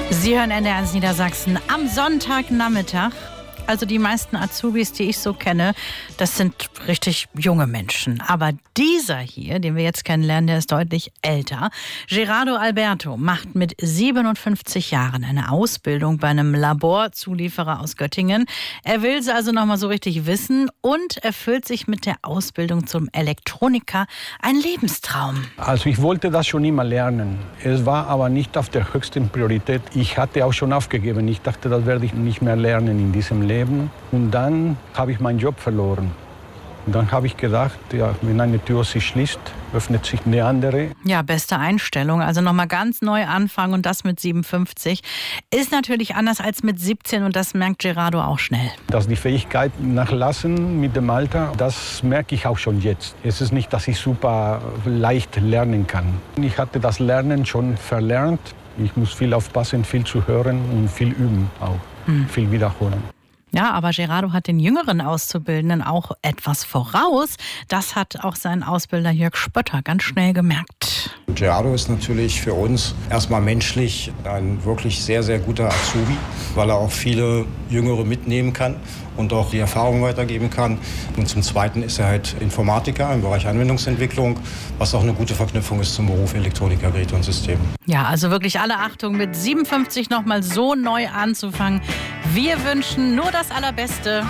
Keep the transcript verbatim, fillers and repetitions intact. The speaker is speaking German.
Sie hören N D R eins Niedersachsen am Sonntagnachmittag. Also die meisten Azubis, die ich so kenne, das sind richtig junge Menschen. Aber dieser hier, den wir jetzt kennenlernen, der ist deutlich älter. Gerardo Alberto macht mit siebenundfünfzig Jahren eine Ausbildung bei einem Laborzulieferer aus Göttingen. Er will sie also noch mal so richtig wissen und erfüllt sich mit der Ausbildung zum Elektroniker ein Lebenstraum. Also ich wollte das schon immer lernen. Es war aber nicht auf der höchsten Priorität. Ich hatte auch schon aufgegeben. Ich dachte, das werde ich nicht mehr lernen in diesem Leben. Und dann habe ich meinen Job verloren. Und dann habe ich gedacht, ja, wenn eine Tür sich schließt, öffnet sich eine andere. Ja, beste Einstellung. Also nochmal ganz neu anfangen und das mit siebenundfünfzig. Ist natürlich anders als mit siebzehn und das merkt Gerardo auch schnell. Dass die Fähigkeiten nachlassen mit dem Alter, das merke ich auch schon jetzt. Es ist nicht, dass ich super leicht lernen kann. Ich hatte das Lernen schon verlernt. Ich muss viel aufpassen, viel zu hören und viel üben auch, hm. viel wiederholen. Ja, aber Gerardo hat den jüngeren Auszubildenden auch etwas voraus. Das hat auch sein Ausbilder Jörg Spötter ganz schnell gemerkt. Gerardo ist natürlich für uns erstmal menschlich ein wirklich sehr, sehr guter Azubi, weil er auch viele Jüngere mitnehmen kann und auch die Erfahrung weitergeben kann. Und zum Zweiten ist er halt Informatiker im Bereich Anwendungsentwicklung, was auch eine gute Verknüpfung ist zum Beruf Elektroniker, Geräte und Systeme. Ja, also wirklich alle Achtung, mit siebenundfünfzig noch mal so neu anzufangen. Wir wünschen nur das Allerbeste.